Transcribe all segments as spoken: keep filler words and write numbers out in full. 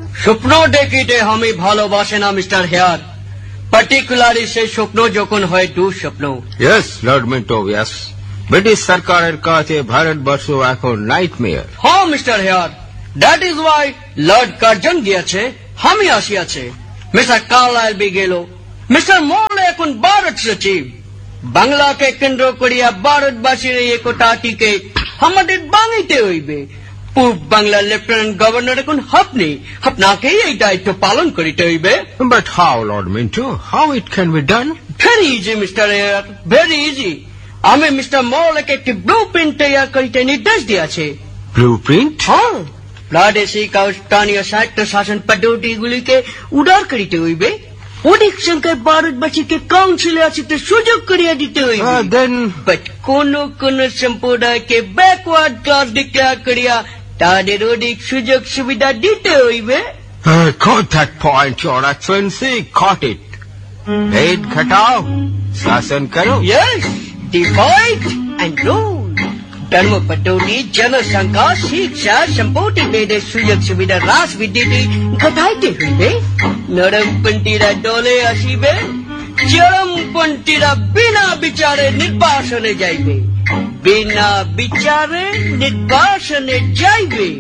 স্বপ্ন দেখিতে আমি ভালোবাসে না মিস্টার হেয়ার, পার্টিকুলারলি সেই স্বপ্ন যখন হয় দুঃস্বপ্ন। Yes Lord Minto, yes. British সরকারের কাছে ভারতবর্ষ এখন নাইটমেয়ার। হ্যাঁ mister hair, that is Y Lord Curzon গিয়েছে, আমি আসিয়াছে, মিস্টার কার্লাইল বি গেল, মিস্টার মল এখন ভারত সচিব। বাংলাকে কেন্দ্র করিয়া ভারতবাসীর এই একতাটিকে আমাদের ভাঙিতে হইবে। পূর্ব বাংলার লেফটেন্যান্ট গভর্নর এখন আপনি, আপনাকেই এই দায়িত্ব পালন করিতে হইবে। But how Lord Minto, how it can be done? Very easy mister hair, very easy. আমি মিস্টার মলকে একটি ব্লু প্রিন্ট তৈরি করিতে নির্দেশ দিয়াছে। Blue print? হ্যাঁ, প্রাদেশিক ও স্থানীয় সাহিত্য শাসন পদ্ধতিগুলিকে উদার করিতে হইবে, অধিক সংখ্যায় ভারতবাসীকে কাউন্সিলে আসিতে সুযোগ করিয়া দিতে হইবে। দেন বাট কোন কোন সম্প্রদায়কে ব্যাকওয়ার্ড ক্লাস ডিক্লেয়ার করিয়া তাদের অধিক সুযোগ সুবিধা দিতে হইবে। Uh, caught that point, Your Excellency. Caught it. Head घटाओ, शासन करो. Yes, divide and rule. धर्म पटोली, जनसंख्या, शिक्षा, संपत्ति भेदे सुयोग सुविधा रास विद्युती घटाइते हुए नरमपंथीरा डोले आसीबे, चरमपंथीरा बिना विचारे निर्वासने जाइबे, बिना विचारे निर्वासने जाइबे।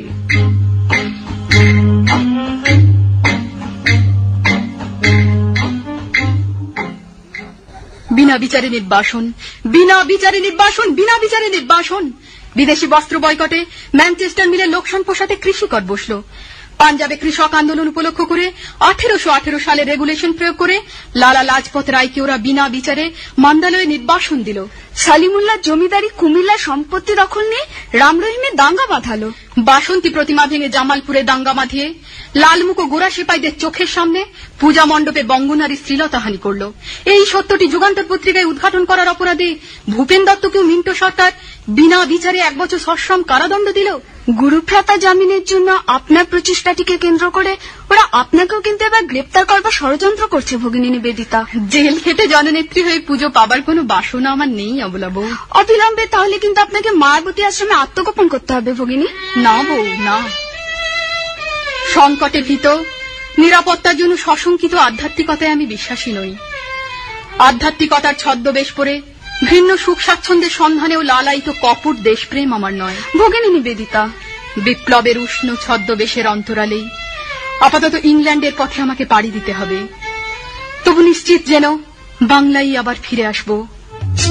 বিনা বিচারে নির্বাসন, বিনা বিচারে নির্বাসন, বিনা বিচারে নির্বাসন। বিদেশি বস্ত্র বয়কটে ম্যানচেস্টার মিলে লোকসান পোষাতে কৃষিকর বসল। পাঞ্জাবে কৃষক আন্দোলন উপলক্ষ করে আঠেরোশো আঠেরো সালে রেগুলেশন প্রয়োগ করে লালা লাজপত রায়কে ওরা বিনা বিচারে মান্দালয়ে নির্বাসন দিল। সালিমুল্লাহ জমিদারি কুমিল্লা সম্পত্তি দখল নিয়ে রাম রহিমে দাঙ্গা বাঁধালো। বাসন্তী প্রতিমা ভেঙে জামালপুরে দাঙ্গা বাঁধিয়ে লালমুখ ও গোরা সিপাহীদের চোখের সামনে পূজা মণ্ডপে বঙ্গনারী শ্লীলতাহানি করল। এই সত্যটি যুগান্তর পত্রিকায় উদ্ঘাটন করার অপরাধে ভূপেন দত্তকেও মিন্টো সরকার বিনা বিচারে এক বছর সশ্রম কারাদণ্ড দিল। গুরুভ্রাতা জামিনের জন্য আপনার প্রচেষ্টাটিকে কেন্দ্র করে ওরা আপনাকেও কিন্তু এবার গ্রেপ্তার করবার ষড়যন্ত্র করছে ভগিনী নিবেদিতা। জেল খেটে জননেত্রী হয়ে পুজো পাবার কোনো বাসনা আমার নেই অবলা বউ। অবিলম্বে তাহলে কিন্তু আপনাকে মায়াবতী আশ্রমে আত্মগোপন করতে হবে ভগিনী। না বউ না, সংকটে ভীত, নিরাপত্তার জন্য সশঙ্কিত আধ্যাত্মিকতায় আমি বিশ্বাসী নই। আধ্যাত্মিকতার ছদ্মবেশ পরে ভিন্ন সুখ স্বাচ্ছন্দ্যের সন্ধানেও লালায়িত কপট দেশপ্রেম আমার নয় ভগিনী নিবেদিতা। বিপ্লবের উষ্ণ ছদ্মবেশের অন্তরালেই আপাতত ইংল্যান্ডের পথে আমাকে পাড়ি দিতে হবে, তবু নিশ্চিত যেন বাংলায় আবার ফিরে আসবো।